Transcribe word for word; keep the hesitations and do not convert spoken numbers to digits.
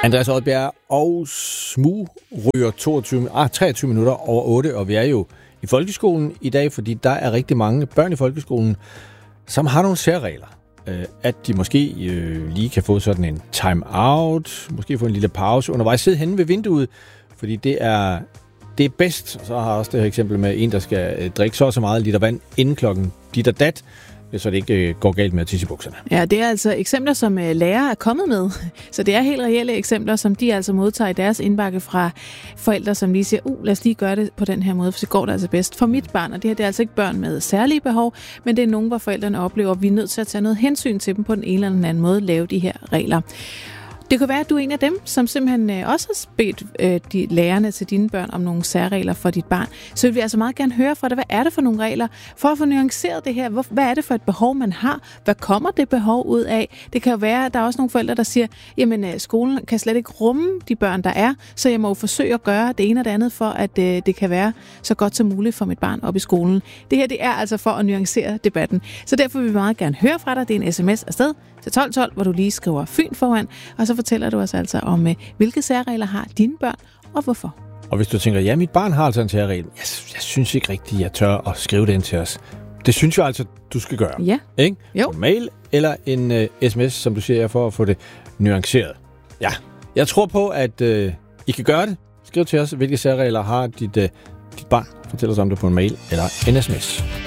Andreas Odbjerg og Smug ryger toogtyve, ah, treogtyve minutter over otte, og vi er jo i folkeskolen i dag, fordi der er rigtig mange børn i folkeskolen, som har nogle særregler. At de måske øh, lige kan få sådan en time-out, måske få en lille pause undervejs, sidde henne ved vinduet, fordi det er, det er bedst. Så har jeg også det her eksempel med en, der skal øh, drikke så og så meget liter vand inden klokken dit og dat, så det ikke øh, går galt med at tisse i bukserne. Ja, det er altså eksempler, som øh, lærere er kommet med. Så det er helt reelle eksempler, som de altså modtager i deres indbakke fra forældre, som lige siger, uh, lad os lige gøre det på den her måde, for så går det altså bedst for mit barn. Og det her det er altså ikke børn med særlige behov, men det er nogen, hvor forældrene oplever, at vi er nødt til at tage noget hensyn til dem på den ene eller den anden måde, lave de her regler. Det kan være, at du er en af dem, som simpelthen også har bedt øh, de lærerne til dine børn om nogle særregler for dit barn. Så vil vi altså meget gerne høre fra dig, hvad er det for nogle regler, for at få nuanceret det her? Hvor, hvad er det for et behov, man har? Hvad kommer det behov ud af? Det kan jo være, at der er også nogle forældre, der siger, jamen skolen kan slet ikke rumme de børn, der er, så jeg må jo forsøge at gøre det ene og det andet, for at øh, det kan være så godt som muligt for mit barn op i skolen. Det her, det er altså for at nuancere debatten. Så derfor vil vi meget gerne høre fra dig. Det er en sms afsted til tolv tolv, hvor du lige skriver Fyn foran, og så fortæller du os altså om, hvilke særregler har dine børn, og hvorfor. Og hvis du tænker, ja, mit barn har altså en særregel, jeg, jeg synes ikke rigtigt, jeg tør at skrive den til os. Det synes jeg altså, du skal gøre. Ja. Ikke? Jo. En mail eller en uh, sms, som du siger, for at få det nuanceret. Ja, jeg tror på, at uh, I kan gøre det. Skriv til os, hvilke særregler har dit, uh, dit barn. Fortæl os om det på en mail eller en sms.